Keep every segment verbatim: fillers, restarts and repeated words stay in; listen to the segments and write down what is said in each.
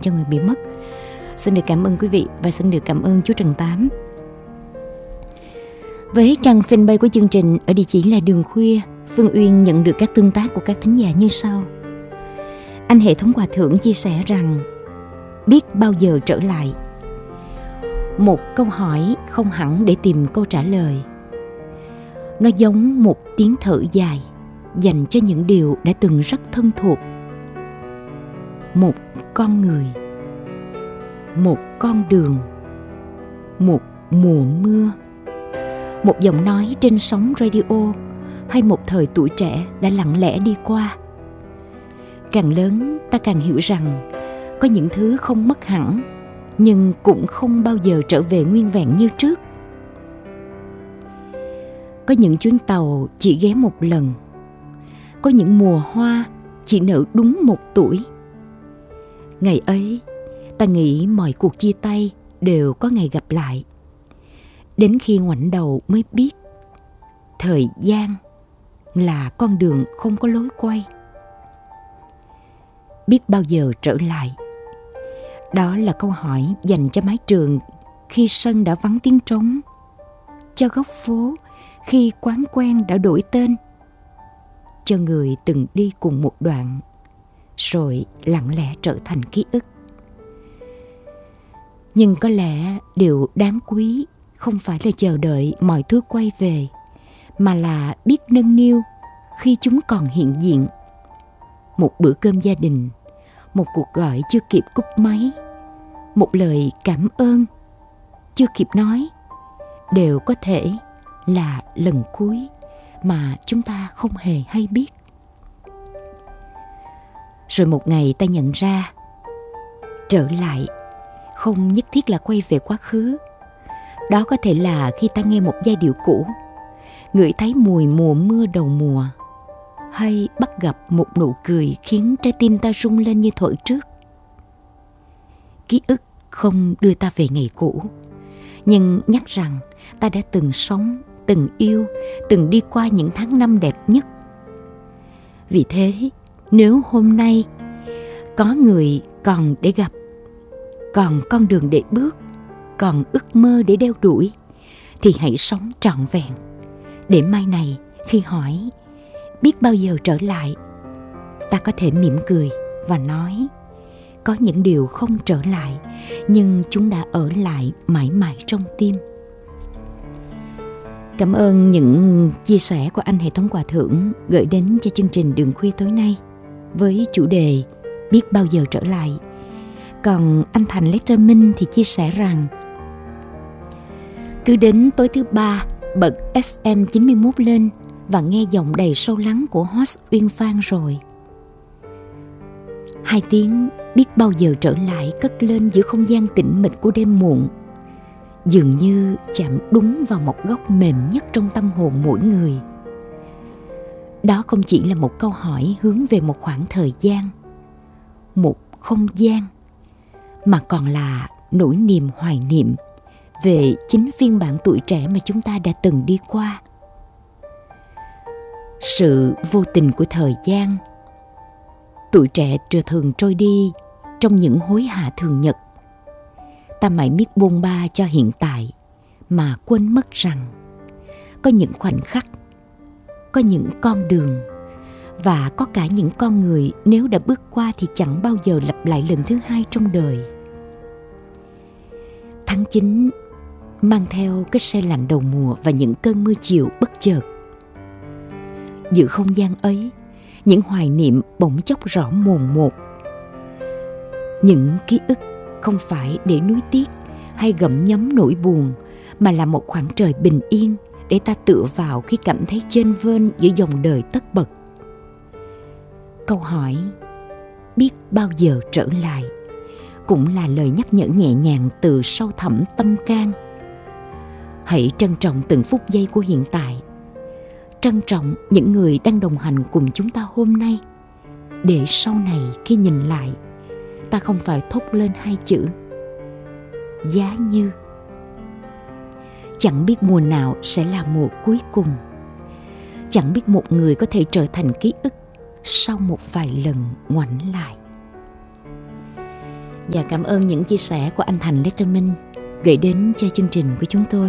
cho người bị mất. Xin được cảm ơn quý vị và xin được cảm ơn chú Trần Tám. Với trang fanpage của chương trình ở địa chỉ là Đường Khuya, Phương Uyên nhận được các tương tác của các thính giả như sau. Anh Hệ thống Hòa Thượng chia sẻ rằng biết bao giờ trở lại. Một câu hỏi không hẳn để tìm câu trả lời. Nó giống một tiếng thở dài dành cho những điều đã từng rất thân thuộc. Một con người, một con đường, một mùa mưa, một giọng nói trên sóng radio, hay một thời tuổi trẻ đã lặng lẽ đi qua. Càng lớn ta càng hiểu rằng có những thứ không mất hẳn, nhưng cũng không bao giờ trở về nguyên vẹn như trước. Có những chuyến tàu chỉ ghé một lần, có những mùa hoa chỉ nở đúng một tuổi. Ngày ấy ta nghĩ mọi cuộc chia tay đều có ngày gặp lại. Đến khi ngoảnh đầu mới biết thời gian là con đường không có lối quay. Biết bao giờ trở lại. Đó là câu hỏi dành cho mái trường khi sân đã vắng tiếng trống, cho góc phố khi quán quen đã đổi tên, cho người từng đi cùng một đoạn rồi lặng lẽ trở thành ký ức. Nhưng có lẽ điều đáng quý không phải là chờ đợi mọi thứ quay về, mà là biết nâng niu khi chúng còn hiện diện. Một bữa cơm gia đình, một cuộc gọi chưa kịp cúp máy, một lời cảm ơn chưa kịp nói, đều có thể là lần cuối mà chúng ta không hề hay biết. Rồi một ngày ta nhận ra, trở lại không nhất thiết là quay về quá khứ. Đó có thể là khi ta nghe một giai điệu cũ, ngửi thấy mùi mùa mưa đầu mùa, hay bắt gặp một nụ cười khiến trái tim ta rung lên như thuở trước. Ký ức không đưa ta về ngày cũ, nhưng nhắc rằng ta đã từng sống, từng yêu, từng đi qua những tháng năm đẹp nhất. Vì thế, nếu hôm nay có người còn để gặp, còn con đường để bước, còn ước mơ để đeo đuổi, thì hãy sống trọn vẹn, để mai này khi hỏi biết bao giờ trở lại, ta có thể mỉm cười và nói có những điều không trở lại, nhưng chúng đã ở lại mãi mãi trong tim. Cảm ơn những chia sẻ của anh Hệ thống Hòa Thượng gửi đến cho chương trình Đường Khuya tối nay với chủ đề biết bao giờ trở lại. Còn anh Thành Letterman thì chia sẻ rằng cứ đến tối thứ ba bật ép em chín mươi mốt lên và nghe giọng đầy sâu lắng của host Uyên Phan rồi. Hai tiếng biết bao giờ trở lại cất lên giữa không gian tĩnh mịch của đêm muộn, dường như chạm đúng vào một góc mềm nhất trong tâm hồn mỗi người. Đó không chỉ là một câu hỏi hướng về một khoảng thời gian, một không gian, mà còn là nỗi niềm hoài niệm về chính phiên bản tuổi trẻ mà chúng ta đã từng đi qua. Sự vô tình của thời gian. Tuổi trẻ thường trôi đi trong những hối hả thường nhật. Ta mãi miết bôn ba cho hiện tại mà quên mất rằng có những khoảnh khắc, có những con đường, và có cả những con người nếu đã bước qua thì chẳng bao giờ lặp lại lần thứ hai trong đời. Tháng chín mang theo cái se lạnh đầu mùa và những cơn mưa chiều bất chợt. Giữa không gian ấy, những hoài niệm bỗng chốc rõ mồn một. Những ký ức không phải để nuối tiếc hay gặm nhấm nỗi buồn, mà là một khoảng trời bình yên để ta tựa vào khi cảm thấy chênh vênh giữa dòng đời tất bật. Câu hỏi biết bao giờ trở lại cũng là lời nhắc nhở nhẹ nhàng từ sâu thẳm tâm can. Hãy trân trọng từng phút giây của hiện tại, trân trọng những người đang đồng hành cùng chúng ta hôm nay, để sau này khi nhìn lại, ta không phải thốt lên hai chữ giá như. Chẳng biết mùa nào sẽ là mùa cuối cùng, chẳng biết một người có thể trở thành ký ức sau một vài lần ngoảnh lại. Và cảm ơn những chia sẻ của anh Thành Letterman gửi đến cho chương trình của chúng tôi.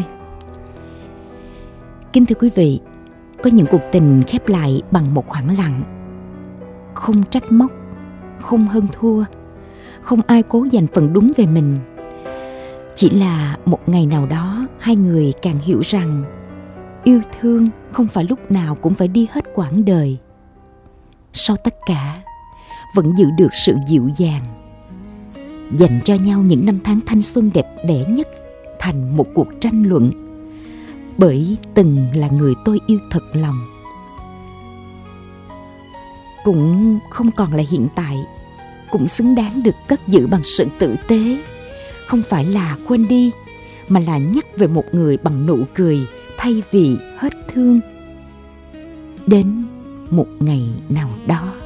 Kính thưa quý vị, có những cuộc tình khép lại bằng một khoảng lặng. Không trách móc, không hơn thua, không ai cố giành phần đúng về mình. Chỉ là một ngày nào đó hai người càng hiểu rằng yêu thương không phải lúc nào cũng phải đi hết quãng đời. Sau tất cả, vẫn giữ được sự dịu dàng, dành cho nhau những năm tháng thanh xuân đẹp đẽ nhất thành một cuộc tranh luận, bởi từng là người tôi yêu thật lòng. Cũng không còn là hiện tại, cũng xứng đáng được cất giữ bằng sự tử tế. Không phải là quên đi, mà là nhắc về một người bằng nụ cười thay vì hết thương. Đến một ngày nào đó.